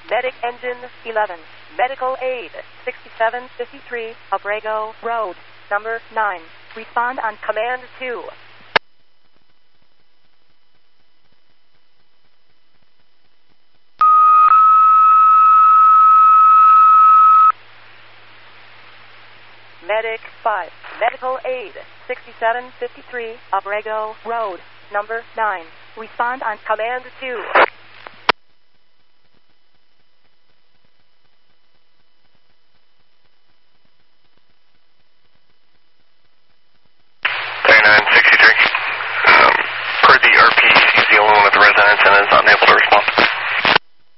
Medic Engine 11. Medical Aid 6753, Abrego Road, number 9. Respond on Command 2. Medic 5. Medical Aid 6753, Abrego Road, number 9. Respond on Command 2.